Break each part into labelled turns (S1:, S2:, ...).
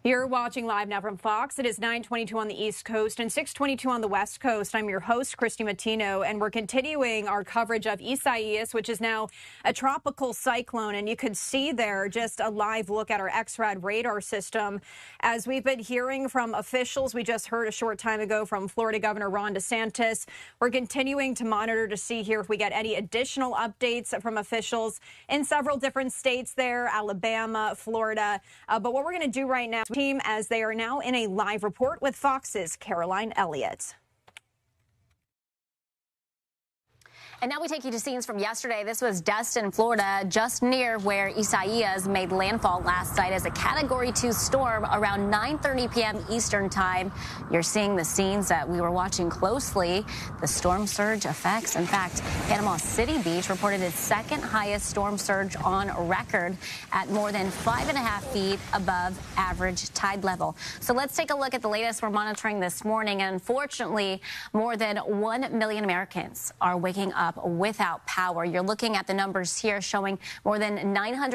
S1: You're watching live now from Fox. It is 9:22 on the East Coast and 6:22 on the West Coast. I'm your host, Christy Matino, and we're continuing our coverage of Isaias, which is now a tropical cyclone. And you could see there just a live look at our XRAD radar system. As we've been hearing from officials, we just heard a short time ago from Florida Governor Ron DeSantis. We're continuing to monitor to see here if we get any additional updates from officials in several different states there, Alabama, Florida. But what we're going to do right now, team, as they are now in a live report with Fox's Caroline Elliott.
S2: And now we take you to scenes from yesterday. This was Destin, Florida, just near where Isaias made landfall last night as a Category 2 storm around 9:30 p.m. Eastern time. You're seeing the scenes that we were watching closely, the storm surge effects. In fact, Panama City Beach reported its second highest storm surge on record at more than 5.5 feet above average tide level. So let's take a look at the latest we're monitoring this morning. And unfortunately, more than 1 million Americans are waking up without power. You're looking at the numbers here showing more than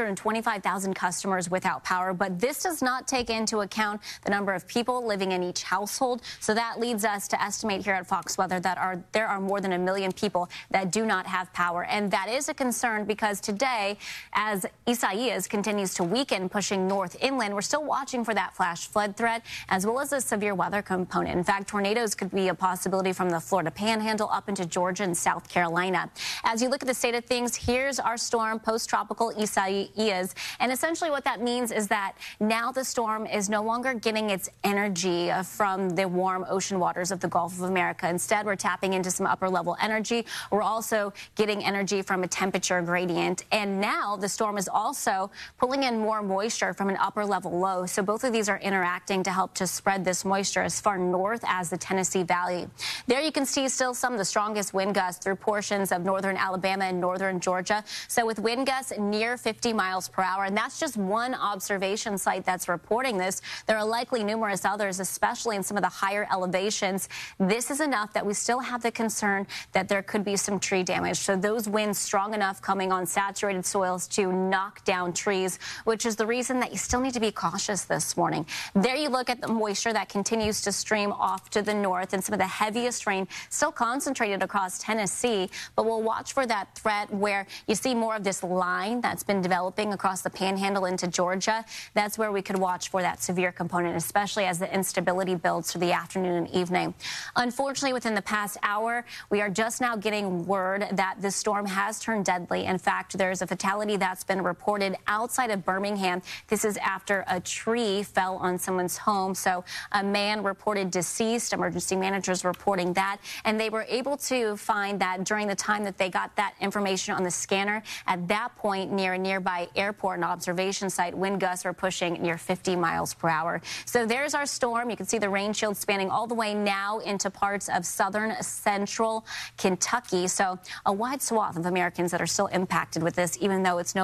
S2: 925,000 customers without power, but this does not take into account the number of people living in each household. So that leads us to estimate here at Fox Weather that there are more than 1 million people that do not have power. And that is a concern because today, as Isaias continues to weaken, pushing north inland, we're still watching for that flash flood threat as well as a severe weather component. In fact, tornadoes could be a possibility from the Florida Panhandle up into Georgia and South Carolina. As you look at the state of things, here's our storm, post-tropical Isaias. And essentially what that means is that now the storm is no longer getting its energy from the warm ocean waters of the Gulf of America. Instead, we're tapping into some upper-level energy. We're also getting energy from a temperature gradient. And now the storm is also pulling in more moisture from an upper-level low. So both of these are interacting to help to spread this moisture as far north as the Tennessee Valley. There you can see still some of the strongest wind gusts through portions of northern Alabama and northern Georgia. So with wind gusts near 50 miles per hour, and that's just one observation site that's reporting this. There are likely numerous others, especially in some of the higher elevations. This is enough that we still have the concern that there could be some tree damage. So those winds strong enough coming on saturated soils to knock down trees, which is the reason that you still need to be cautious this morning. There you look at the moisture that continues to stream off to the north, and some of the heaviest rain still concentrated across Tennessee. But we'll watch for that threat where you see more of this line that's been developing across the Panhandle into Georgia. That's where we could watch for that severe component, especially as the instability builds through the afternoon and evening. Unfortunately, within the past hour, we are just now getting word that this storm has turned deadly. In fact, there's a fatality that's been reported outside of Birmingham. This is after a tree fell on someone's home. So a man reported deceased. Emergency managers reporting that. And they were able to find that during the time that they got that information on the scanner, at that point near a nearby airport and observation site, wind gusts are pushing near 50 miles per hour. So there's our storm. You can see the rain shield spanning all the way now into parts of southern central Kentucky. So a wide swath of Americans that are still impacted with this, even though it's no